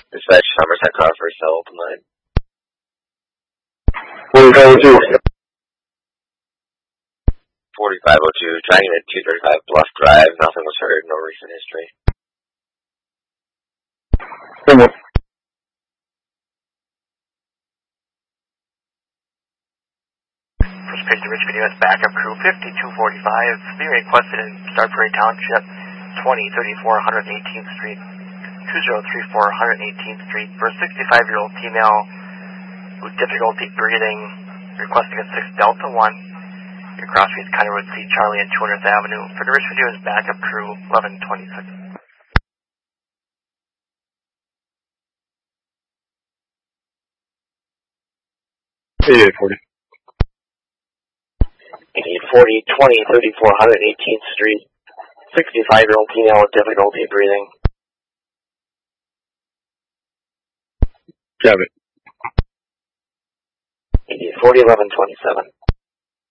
Dispatch Somerset Crawford, cell open line. 4502. 4502, tracking at 235 Bluff Drive. Nothing was heard, no recent history. First page to Richmond U.S. backup crew 5245, being requested in Starbury Township, 2034 118th Street, 2034 118th Street, for a 65-year-old female with difficulty breathing, requesting a 6 Delta 1. Your cross street is Kennerwood C. Charlie and 200th Avenue. For the Richmond U.S. backup crew, 1126. 8840. 8840, 2034 118th Street, 65-year-old female with difficulty breathing. Got it. 8840, 1127.